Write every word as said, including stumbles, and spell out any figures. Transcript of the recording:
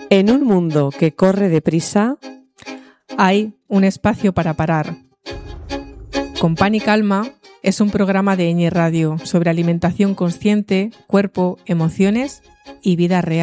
En un mundo que corre deprisa, hay un espacio para parar. Con Pan y Calma es un programa de Ñ Radio sobre alimentación consciente, cuerpo, emociones y vida real.